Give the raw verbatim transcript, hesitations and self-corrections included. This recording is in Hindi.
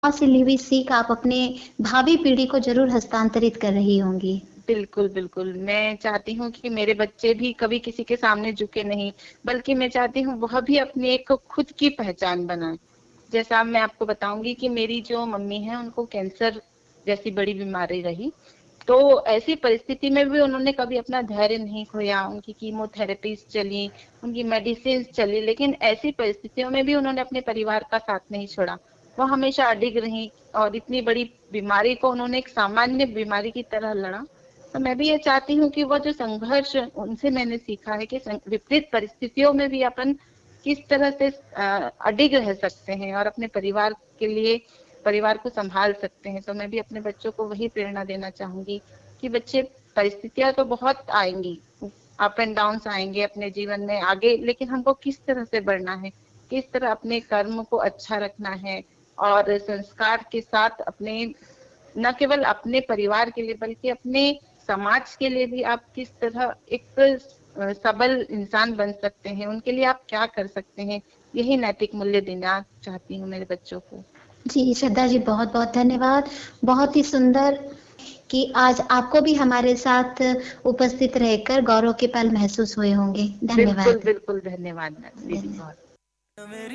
से ली हुई सीख आप अपने भावी पीढ़ी को ज़रूर हस्तांतरित कर रही होंगी। बिल्कुल, बिल्कुल। मैं चाहती हूँ कि मेरे बच्चे भी कभी किसी के सामने झुके नहीं, बल्कि मैं चाहती हूँ वह भी अपनी एक खुद की पहचान बनाएँ। जैसा मैं आपको बताऊँगी कि मेरी जो मम्मी हैं, उनको कैंसर जैसी बड़ी बीमारी रही, तो ऐसी परिस्थिति में भी उन्होंने कभी अपना धैर्य नहीं खोया, उनकी कीमोथेरेपीज़ चली, उनकी मेडिसिन्स चली, लेकिन ऐसी परिस्थितियों में भी उन्होंने अपने परिवार का साथ नहीं छोड़ा। वो हमेशा अडिग रहीं और इतनी बड़ी बीमारी को उन्होंने एक सामान्य बीमारी की तरह लड़ा। तो मैं भी ये चाहती हूँ कि वो जो संघर्ष उनसे मैंने सीखा है कि सं विपरीत परिस्थितियों में भी अपन किस तरह से अ, अडिग रह सकते हैं और अपने परिवार के लिए परिवार को सँभाल सकते हैं। तो मैं भी अपने बच्चों को वही प्रेरणा देना चाहूँगी कि बच्चे परिस्थितियाँ तो बहुत आएँगी, अप एंड डाउन्स आएँगे अपने जीवन में आगे, लेकिन हमको किस तरह से बढ़ना है, किस तरह अपने कर्म को अच्छा रखना है और संस्कार के साथ अपने न केवल अपने परिवार के लिए बल्कि अपने समाज के लिए भी आप किस तरह एक अ, सबल इंसान बन सकते हैं, उनके लिए आप क्या कर सकते हैं, यही नैतिक मूल्य देना चाहती हूँ मेरे बच्चों को। जी, श्रद्धा जी बहुत-बहुत धन्यवाद। बहुत ही सुंदर कि आज आपको भी हमारे साथ उपस्थित रहकर गौरव के पल महसूस हुए होंगे। बिल्कुल, धन्यवाद। बिल्कुल, धन्यवाद मैम, दीदी धन्य बहुत।